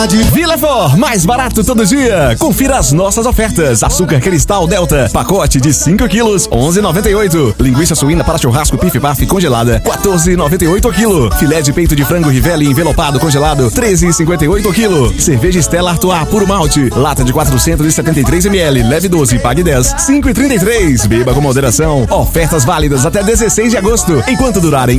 Vila For, mais barato todo dia. Confira as nossas ofertas. Açúcar Cristal Delta, pacote de 5 quilos, 11,98. Linguiça suína para churrasco Pif Paf congelada, 14,98 o quilo. Filé de peito de frango Rivelli envelopado congelado, 13,58 o quilo. Cerveja Stella Artois puro malte, lata de 473 ml, leve 12, pague 10, 5,33. Beba com moderação. Ofertas válidas até 16 de agosto, enquanto durarem